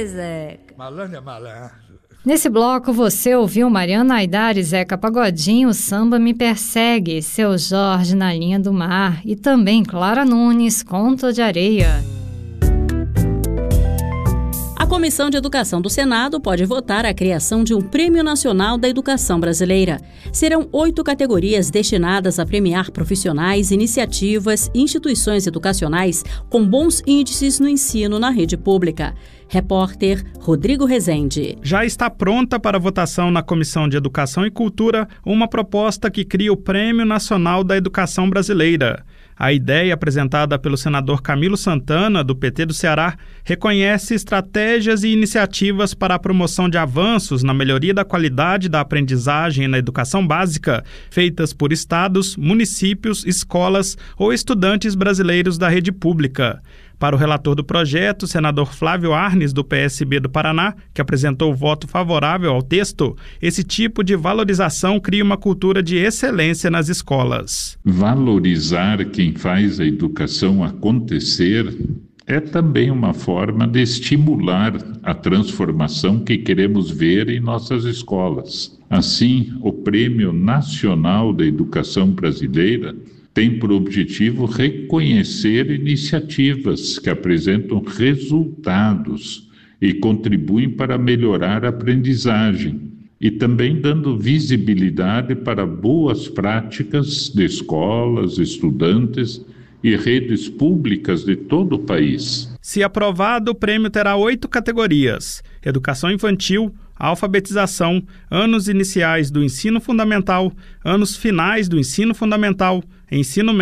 Ei, Zeca. Malandro é malandro. Nesse bloco você ouviu Mariana Aidar e Zeca Pagodinho, o Samba Me Persegue, Seu Jorge na Linha do Mar e também Clara Nunes, Conto de Areia. A Comissão de Educação do Senado pode votar a criação de um Prêmio Nacional da Educação Brasileira. Serão 8 categorias destinadas a premiar profissionais, iniciativas e instituições educacionais com bons índices no ensino na rede pública. Repórter Rodrigo Rezende. Já está pronta para votação na Comissão de Educação e Cultura uma proposta que cria o Prêmio Nacional da Educação Brasileira. A ideia, apresentada pelo senador Camilo Santana, do PT do Ceará, reconhece estratégias e iniciativas para a promoção de avanços na melhoria da qualidade da aprendizagem na educação básica, feitas por estados, municípios, escolas ou estudantes brasileiros da rede pública. Para o relator do projeto, o senador Flávio Arnes, do PSB do Paraná, que apresentou o voto favorável ao texto, esse tipo de valorização cria uma cultura de excelência nas escolas. Valorizar quem faz a educação acontecer é também uma forma de estimular a transformação que queremos ver em nossas escolas. Assim, o Prêmio Nacional da Educação Brasileira tem por objetivo reconhecer iniciativas que apresentam resultados e contribuem para melhorar a aprendizagem, e também dando visibilidade para boas práticas de escolas, estudantes e redes públicas de todo o país. Se aprovado, o prêmio terá 8 categorias: educação infantil, alfabetização, anos iniciais do ensino fundamental, anos finais do ensino fundamental, ensino médio,